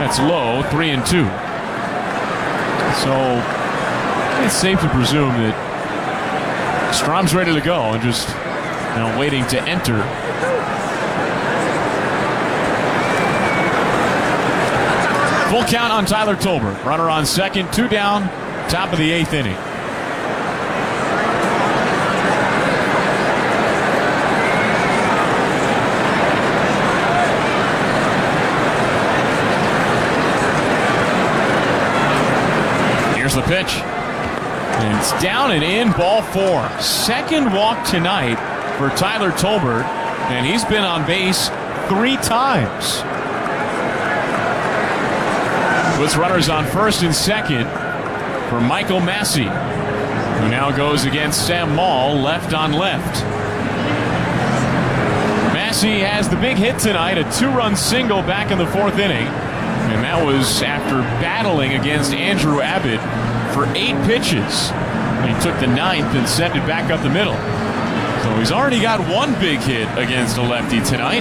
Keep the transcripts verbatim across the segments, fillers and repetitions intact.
That's low, three and two. So it's safe to presume that Strom's ready to go and just you know, waiting to enter. Full count on Tyler Tolbert. Runner on second, two down, top of the eighth inning. Here's the pitch. And it's down and in, ball four. Second walk tonight for Tyler Tolbert, and he's been on base three times. Puts runners on first and second for Michael Massey, who now goes against Sam Maul, left on left. Massey has the big hit tonight, a two-run single back in the fourth inning. And that was after battling against Andrew Abbott for eight pitches. He took the ninth and sent it back up the middle. So he's already got one big hit against a lefty tonight.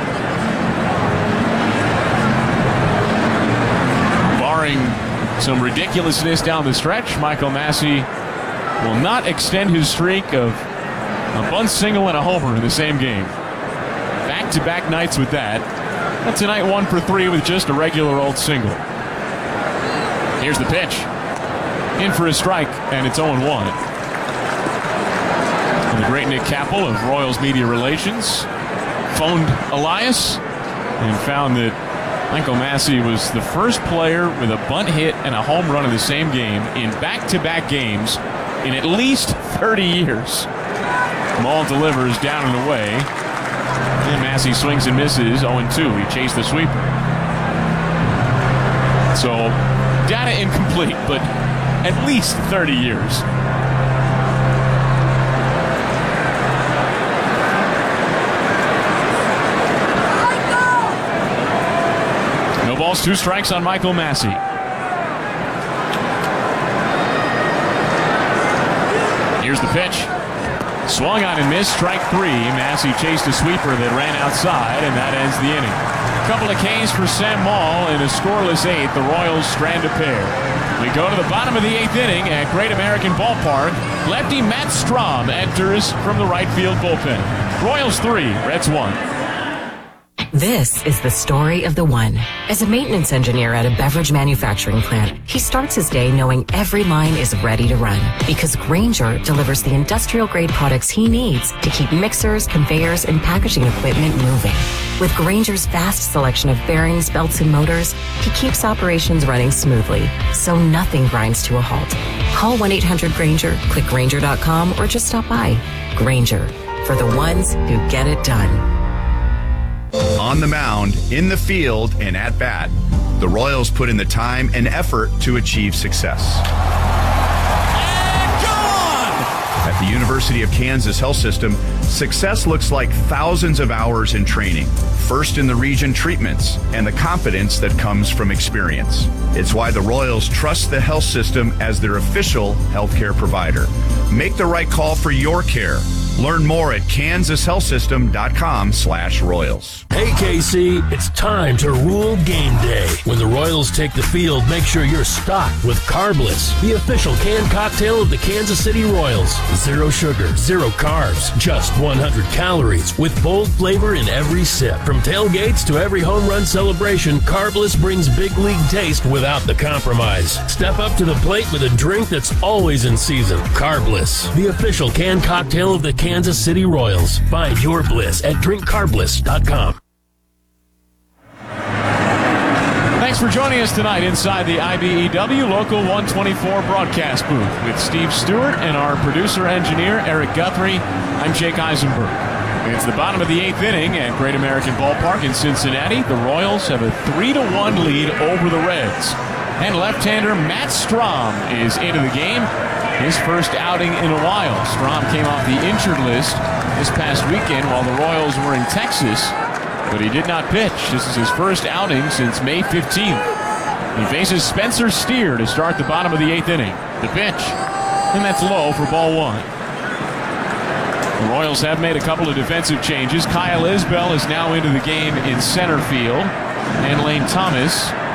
Barring some ridiculousness down the stretch, Michael Massey will not extend his streak of a bunt single and a homer in the same game. Back-to-back nights with that. And tonight one for three with just a regular old single. Here's the pitch. In for a strike, and it's oh and one. And the great Nick Capel of Royals Media Relations phoned Elias and found that Michael Massey was the first player with a bunt hit and a home run in the same game in back-to-back games in at least thirty years. Maul delivers down and away. And Massey swings and misses, oh and two. He chased the sweeper. So, data incomplete, but at least thirty years. No balls, two strikes on Michael Massey. Here's the pitch. Swung on and missed, strike three. Massey chased a sweeper that ran outside, and that ends the inning. A couple of Ks for Sam Maul in a scoreless eighth. The Royals strand a pair. We go to the bottom of the eighth inning at Great American Ballpark. Lefty Matt Strahm enters from the right field bullpen. Royals three, Reds one. This is the story of the one. As a maintenance engineer at a beverage manufacturing plant, he starts his day knowing every line is ready to run because Grainger delivers the industrial-grade products he needs to keep mixers, conveyors, and packaging equipment moving. With Grainger's vast selection of bearings, belts, and motors, he keeps operations running smoothly, so nothing grinds to a halt. Call one eight hundred Grainger, click Grainger dot com, or just stop by. Grainger, for the ones who get it done. On the mound, in the field, and at bat, the Royals put in the time and effort to achieve success. And gone! At the University of Kansas Health System, success looks like thousands of hours in training, first in the region treatments, and the confidence that comes from experience. It's why the Royals trust the health system as their official healthcare provider. Make the right call for your care. Learn more at kansas health system dot com slash Royals. Hey, K C, it's time to rule game day. When the Royals take the field, make sure you're stocked with Carbliss, the official canned cocktail of the Kansas City Royals. Zero sugar, zero carbs, just one hundred calories with bold flavor in every sip. From tailgates to every home run celebration, Carbliss brings big league taste without the compromise. Step up to the plate with a drink that's always in season. Carbliss, the official canned cocktail of the Kansas City Royals. Find your bliss at drink carbliss dot com. Thanks for joining us tonight inside the I B E W Local one twenty-four broadcast booth with Steve Stewart and our producer-engineer, Eric Guthrie. I'm Jake Eisenberg. It's the bottom of the eighth inning at Great American Ballpark in Cincinnati. The Royals have a three to one lead over the Reds. And left-hander Matt Strahm is into the game. His first outing in a while. Strahm came off the injured list this past weekend while the Royals were in Texas, but he did not pitch. This is his first outing since May fifteenth. He faces Spencer Steer to start the bottom of the eighth inning. The pitch, and that's low for ball one. The Royals have made a couple of defensive changes. Kyle Isbell is now into the game in center field, and Lane Thomas